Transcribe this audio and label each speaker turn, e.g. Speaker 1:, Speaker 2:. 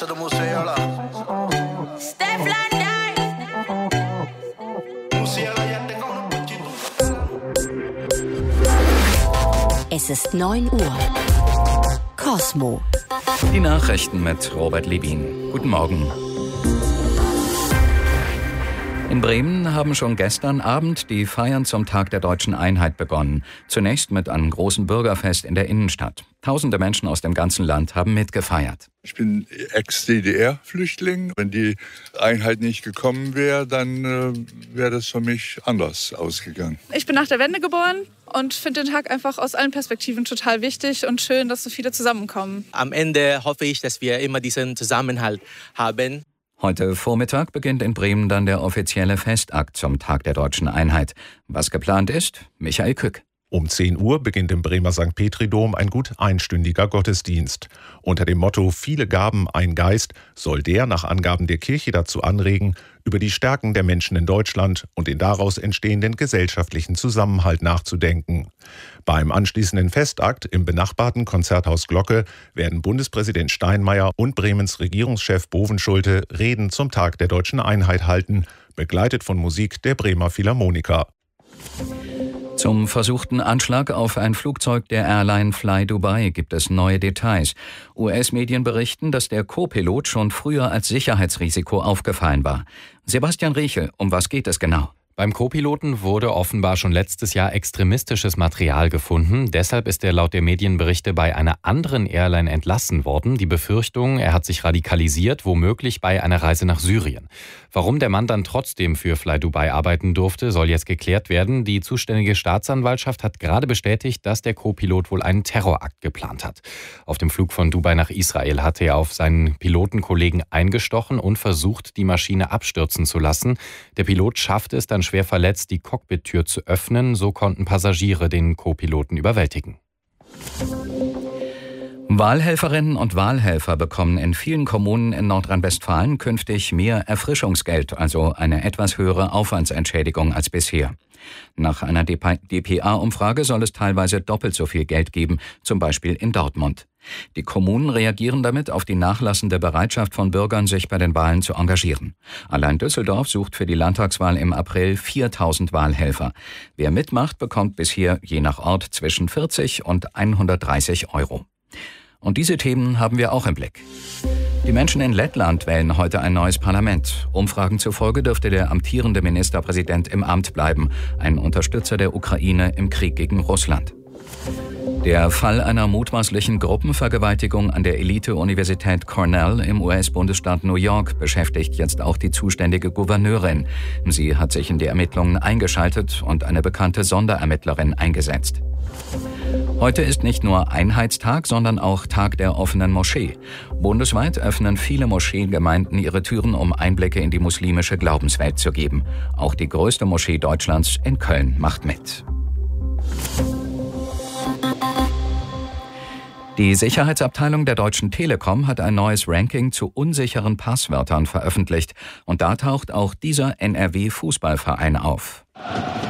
Speaker 1: Es ist 9 Uhr. Cosmo.
Speaker 2: Die Nachrichten mit Robert Levin. Guten Morgen. In Bremen haben schon gestern Abend die Feiern zum Tag der Deutschen Einheit begonnen. Zunächst mit einem großen Bürgerfest in der Innenstadt. Tausende Menschen aus dem ganzen Land haben mitgefeiert.
Speaker 3: Ich bin Ex-DDR-Flüchtling. Wenn die Einheit nicht gekommen wäre, dann wäre das für mich anders ausgegangen.
Speaker 4: Ich bin nach der Wende geboren und finde den Tag einfach aus allen Perspektiven total wichtig und schön, dass so viele zusammenkommen.
Speaker 5: Am Ende hoffe ich, dass wir immer diesen Zusammenhalt haben.
Speaker 2: Heute Vormittag beginnt in Bremen dann der offizielle Festakt zum Tag der Deutschen Einheit. Was geplant ist, Michael Kück.
Speaker 6: Um 10 Uhr beginnt im Bremer St. Petri-Dom ein gut einstündiger Gottesdienst. Unter dem Motto »Viele Gaben, ein Geist« soll der nach Angaben der Kirche dazu anregen, über die Stärken der Menschen in Deutschland und den daraus entstehenden gesellschaftlichen Zusammenhalt nachzudenken. Beim anschließenden Festakt im benachbarten Konzerthaus Glocke werden Bundespräsident Steinmeier und Bremens Regierungschef Bovenschulte Reden zum Tag der Deutschen Einheit halten, begleitet von Musik der Bremer Philharmoniker.
Speaker 2: Zum versuchten Anschlag auf ein Flugzeug der Airline Fly Dubai gibt es neue Details. US-Medien berichten, dass der Co-Pilot schon früher als Sicherheitsrisiko aufgefallen war. Sebastian Riechel, um was geht es genau?
Speaker 7: Beim Co-Piloten wurde offenbar schon letztes Jahr extremistisches Material gefunden. Deshalb ist er laut der Medienberichte bei einer anderen Airline entlassen worden. Die Befürchtung, er hat sich radikalisiert, womöglich bei einer Reise nach Syrien. Warum der Mann dann trotzdem für Fly Dubai arbeiten durfte, soll jetzt geklärt werden. Die zuständige Staatsanwaltschaft hat gerade bestätigt, dass der Co-Pilot wohl einen Terrorakt geplant hat. Auf dem Flug von Dubai nach Israel hatte er auf seinen Pilotenkollegen eingestochen und versucht, die Maschine abstürzen zu lassen. Der Pilot schaffte es dann schwer verletzt, die Cockpit-Tür zu öffnen. So konnten Passagiere den Co-Piloten überwältigen.
Speaker 2: Wahlhelferinnen und Wahlhelfer bekommen in vielen Kommunen in Nordrhein-Westfalen künftig mehr Erfrischungsgeld, also eine etwas höhere Aufwandsentschädigung als bisher. Nach einer dpa-Umfrage soll es teilweise doppelt so viel Geld geben, zum Beispiel in Dortmund. Die Kommunen reagieren damit auf die nachlassende Bereitschaft von Bürgern, sich bei den Wahlen zu engagieren. Allein Düsseldorf sucht für die Landtagswahl im April 4.000 Wahlhelfer. Wer mitmacht, bekommt bisher je nach Ort zwischen 40 und 130 Euro. Und diese Themen haben wir auch im Blick. Die Menschen in Lettland wählen heute ein neues Parlament. Umfragen zufolge dürfte der amtierende Ministerpräsident im Amt bleiben, ein Unterstützer der Ukraine im Krieg gegen Russland. Der Fall einer mutmaßlichen Gruppenvergewaltigung an der Elite-Universität Cornell im US-Bundesstaat New York beschäftigt jetzt auch die zuständige Gouverneurin. Sie hat sich in die Ermittlungen eingeschaltet und eine bekannte Sonderermittlerin eingesetzt. Heute ist nicht nur Einheitstag, sondern auch Tag der offenen Moschee. Bundesweit öffnen viele Moscheengemeinden ihre Türen, um Einblicke in die muslimische Glaubenswelt zu geben. Auch die größte Moschee Deutschlands in Köln macht mit. Die Sicherheitsabteilung der Deutschen Telekom hat ein neues Ranking zu unsicheren Passwörtern veröffentlicht. Und da taucht auch dieser NRW-Fußballverein auf.